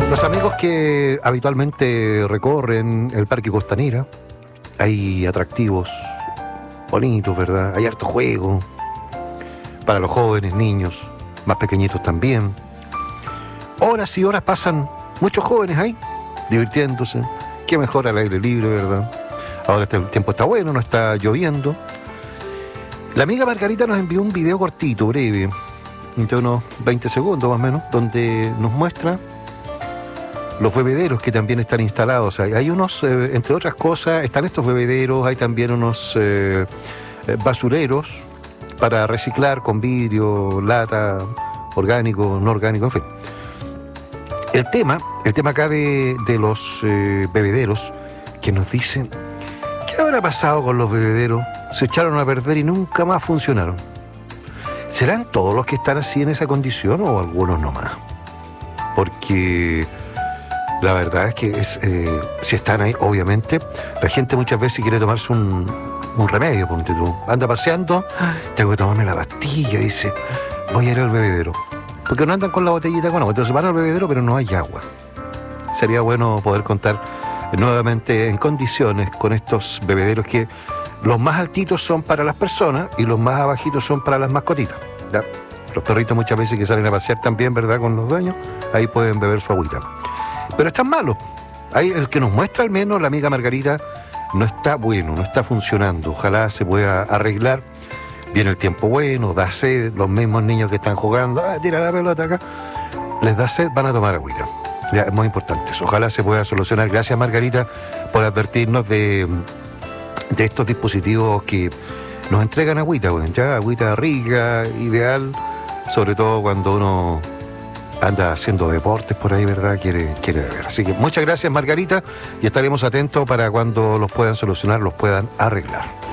Los amigos que habitualmente recorren el Parque Costanera, hay atractivos bonitos, ¿verdad? Hay harto juego para los jóvenes, niños, más pequeñitos también. Horas y horas pasan muchos jóvenes ahí, divirtiéndose. Qué mejor al aire libre, ¿verdad? Ahora el tiempo está bueno, no está lloviendo. La amiga Margarita nos envió un video cortito, breve, entre unos 20 segundos más o menos, donde nos muestra los bebederos que también están instalados. Hay unos, entre otras cosas, están estos bebederos, hay también unos basureros para reciclar con vidrio, lata, orgánico, no orgánico, en fin. El tema acá de los bebederos, que nos dicen, ¿qué habrá pasado con los bebederos? Se echaron a perder y nunca más funcionaron. ¿Serán todos los que están así en esa condición o algunos nomás? Porque la verdad es que si están ahí, obviamente, la gente muchas veces quiere tomarse un remedio, ponte tú. Anda paseando, tengo que tomarme la pastilla, dice, voy a ir al bebedero. Porque no andan con la botellita con agua, entonces van al bebedero pero no hay agua. Sería bueno poder contar nuevamente en condiciones con estos bebederos que los más altitos son para las personas y los más abajitos son para las mascotitas, ¿ya? Los perritos muchas veces que salen a pasear también, ¿verdad?, con los dueños, ahí pueden beber su agüita. Pero están malos. Ahí el que nos muestra al menos la amiga Margarita no está bueno, no está funcionando. Ojalá se pueda arreglar. Viene el tiempo bueno, da sed, los mismos niños que están jugando, tira la pelota acá, les da sed, van a tomar agüita. Ya, es muy importante eso. Ojalá se pueda solucionar. Gracias, Margarita, por advertirnos de estos dispositivos que nos entregan agüita, ya, agüita rica, ideal, sobre todo cuando uno anda haciendo deportes por ahí, ¿verdad? Quiere beber. Así que muchas gracias, Margarita, y estaremos atentos para cuando los puedan solucionar, los puedan arreglar.